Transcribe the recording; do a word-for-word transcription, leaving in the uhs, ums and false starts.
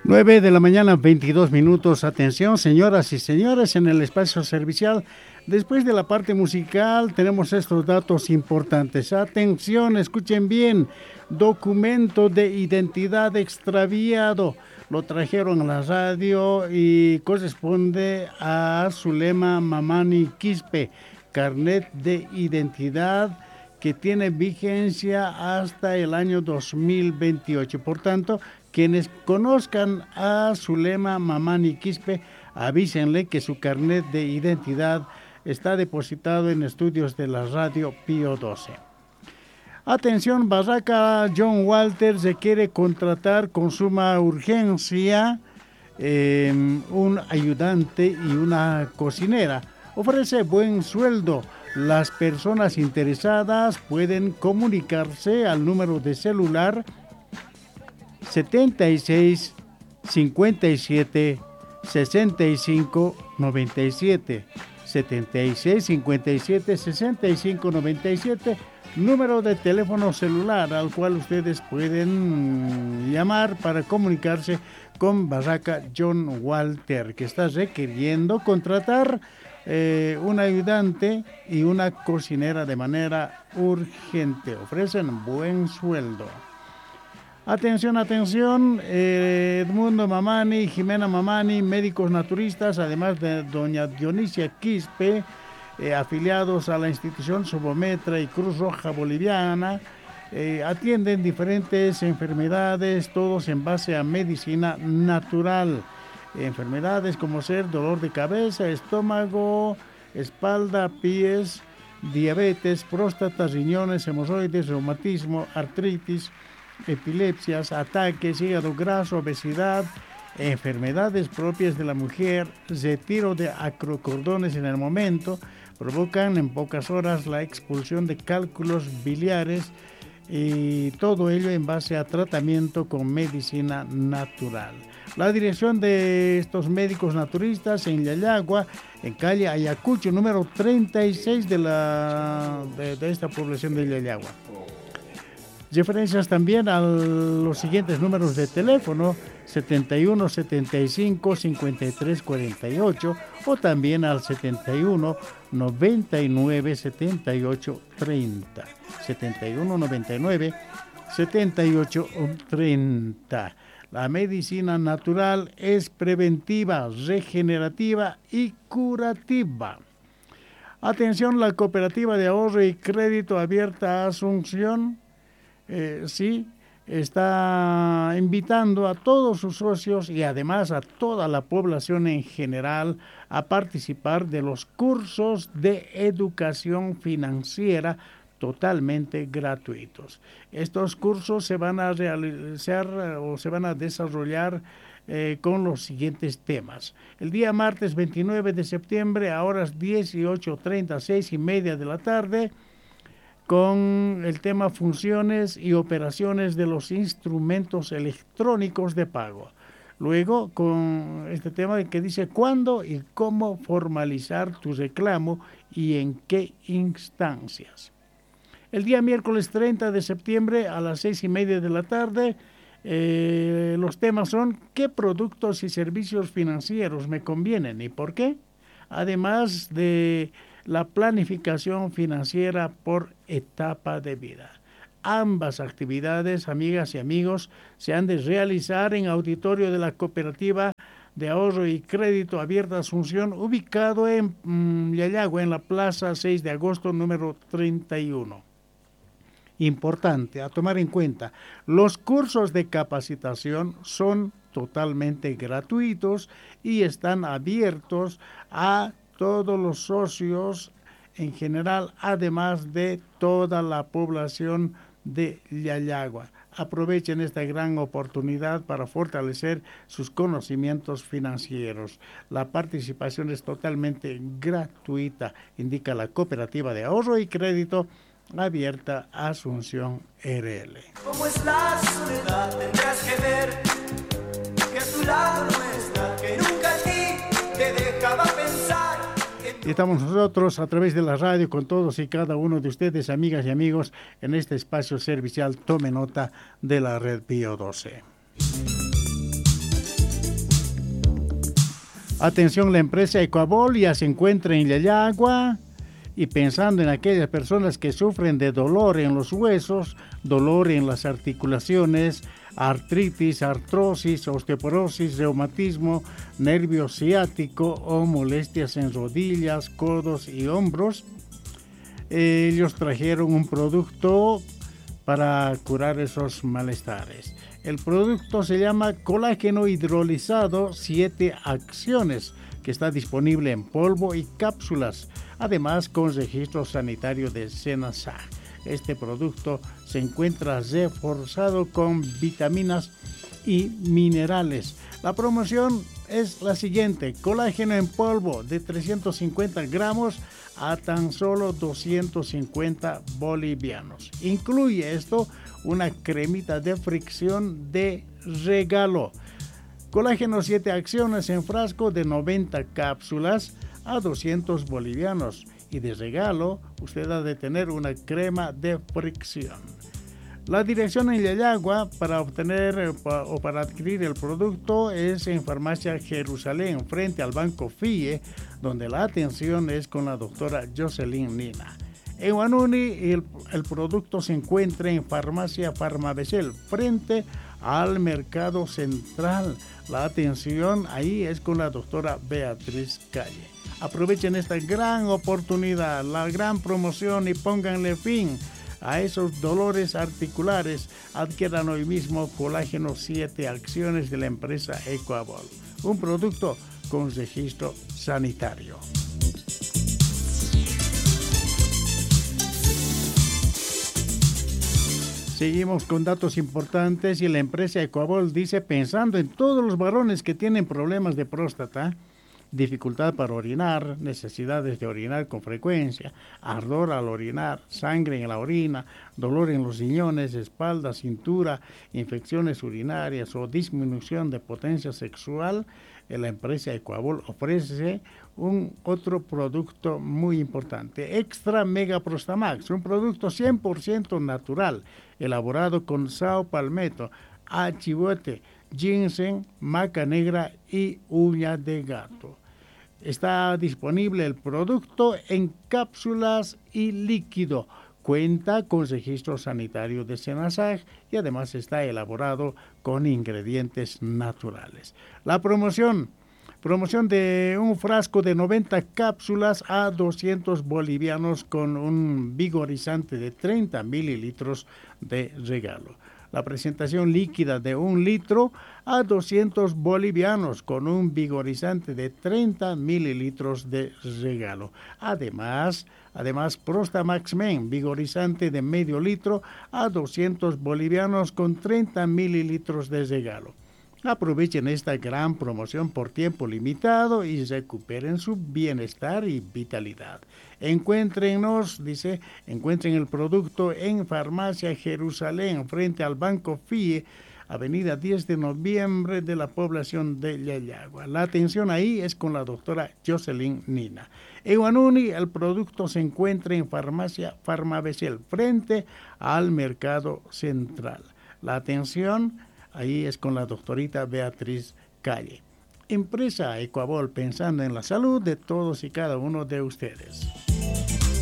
nueve de la mañana, veintidós minutos. Atención, señoras y señores, en el espacio servicial. Después de la parte musical tenemos estos datos importantes. Atención, escuchen bien. Documento de identidad extraviado. Lo trajeron a la radio y corresponde a Zulema Mamani Quispe. Carnet de identidad que tiene vigencia hasta el año dos mil veintiocho. Por tanto, quienes conozcan a Zulema Mamani Quispe, avísenle que su carnet de identidad está depositado en estudios de la radio Pío doce. Atención, Barraca John Walter se quiere contratar con suma urgencia eh, un ayudante y una cocinera. Ofrece buen sueldo. Las personas interesadas pueden comunicarse al número de celular setenta y seis, cincuenta y siete, sesenta y cinco, noventa y siete. setenta y seis, cincuenta y siete, sesenta y cinco, noventa y siete, número de teléfono celular al cual ustedes pueden llamar para comunicarse con Barraca John Walter, que está requiriendo contratar eh, un ayudante y una cocinera de manera urgente. Ofrecen buen sueldo. Atención, atención, eh, Edmundo Mamani, Jimena Mamani, médicos naturistas, además de doña Dionisia Quispe, eh, afiliados a la institución Subometra y Cruz Roja Boliviana, eh, atienden diferentes enfermedades, todos en base a medicina natural. Enfermedades como ser dolor de cabeza, estómago, espalda, pies, diabetes, próstata, riñones, hemorroides, reumatismo, artritis, epilepsias, ataques, hígado graso, obesidad, enfermedades propias de la mujer, retiro de acrocordones en el momento, provocan en pocas horas la expulsión de cálculos biliares y todo ello en base a tratamiento con medicina natural. La dirección de estos médicos naturistas en Yayagua, en calle Ayacucho, número treinta y seis de, la, de, de esta población de Yayagua. Referencias también a los siguientes números de teléfono, setenta y uno, setenta y cinco, cincuenta y tres, cuarenta y ocho o también al setenta y uno, noventa y nueve, setenta y ocho, treinta. setenta y uno, noventa y nueve, setenta y ocho, treinta. La medicina natural es preventiva, regenerativa y curativa. Atención, la Cooperativa de Ahorro y Crédito Abierta Asunción, Eh, sí, está invitando a todos sus socios y además a toda la población en general a participar de los cursos de educación financiera totalmente gratuitos. Estos cursos se van a realizar o se van a desarrollar eh, con los siguientes temas. El día martes veintinueve de septiembre a horas dieciocho treinta, seis y media de la tarde, con el tema funciones y operaciones de los instrumentos electrónicos de pago. Luego, con este tema que dice cuándo y cómo formalizar tu reclamo y en qué instancias. El día miércoles treinta de septiembre a las seis y media de la tarde, eh, los temas son ¿qué productos y servicios financieros me convienen y por qué? Además de la planificación financiera por etapa de vida. Ambas actividades, amigas y amigos, se han de realizar en auditorio de la Cooperativa de Ahorro y Crédito Abierta Asunción, ubicado en mmm, Yayagua, en la Plaza seis de agosto, número treinta y uno. Importante a tomar en cuenta, los cursos de capacitación son totalmente gratuitos y están abiertos a todos los socios en general, además de toda la población de Yayagua. Aprovechen esta gran oportunidad para fortalecer sus conocimientos financieros. La participación es totalmente gratuita, indica la Cooperativa de Ahorro y Crédito Abierta Asunción R L. ¿Cómo es la soledad? Tendrás que ver que a tu lado no está, que nunca a ti te dejaba pensar. Y estamos nosotros a través de la radio con todos y cada uno de ustedes, amigas y amigos, en este espacio servicial. Tome nota de la red Pío doce. Atención, la empresa Ecuabol ya se encuentra en Yayagua y pensando en aquellas personas que sufren de dolor en los huesos, dolor en las articulaciones, artritis, artrosis, osteoporosis, reumatismo, nervio ciático o molestias en rodillas, codos y hombros. Ellos trajeron un producto para curar esos malestares. El producto se llama colágeno hidrolizado siete acciones, que está disponible en polvo y cápsulas, además con registro sanitario de SENASAG. Este producto se encuentra reforzado con vitaminas y minerales. La promoción es la siguiente: colágeno en polvo de trescientos cincuenta gramos a tan solo doscientos cincuenta bolivianos. Incluye esto una cremita de fricción de regalo. Colágeno siete acciones en frasco de noventa cápsulas a doscientos bolivianos. Y de regalo, usted ha de tener una crema de fricción. La dirección en Yayagua para obtener o para adquirir el producto es en Farmacia Jerusalén, frente al Banco F I E, donde la atención es con la doctora Jocelyn Nina. En Huanuni, el, el producto se encuentra en Farmacia Farmabesel, frente al Mercado Central. La atención ahí es con la doctora Beatriz Calle. Aprovechen esta gran oportunidad, la gran promoción y pónganle fin a esos dolores articulares. Adquieran hoy mismo colágeno siete acciones de la empresa Ecuabol, un producto con registro sanitario. Seguimos con datos importantes y la empresa Ecuabol dice, pensando en todos los varones que tienen problemas de próstata, dificultad para orinar, necesidades de orinar con frecuencia, ardor al orinar, sangre en la orina, dolor en los riñones, espalda, cintura, infecciones urinarias o disminución de potencia sexual, la empresa Ecuabol ofrece un otro producto muy importante, Extra Mega Prostamax, un producto cien por ciento natural, elaborado con sao palmetto, achivote, ginseng, maca negra y uña de gato. Está disponible el producto en cápsulas y líquido. Cuenta con registro sanitario de SENASAG y además está elaborado con ingredientes naturales. La promoción, promoción de un frasco de noventa cápsulas a doscientos bolivianos con un vigorizante de treinta mililitros de regalo. La presentación líquida de un litro a doscientos bolivianos con un vigorizante de treinta mililitros de regalo. Además, además Prostamax Men, vigorizante de medio litro a doscientos bolivianos con treinta mililitros de regalo. Aprovechen esta gran promoción por tiempo limitado y recuperen su bienestar y vitalidad. Encuéntrenos, dice, encuentren el producto en Farmacia Jerusalén, frente al Banco F I E, Avenida diez de noviembre de la población de Yayagua. La atención ahí es con la doctora Jocelyn Nina. En Huanuni, el producto se encuentra en Farmacia Farmabesel, frente al Mercado Central. La atención ahí es con la doctorita Beatriz Calle. Empresa Ecuabol, pensando en la salud de todos y cada uno de ustedes.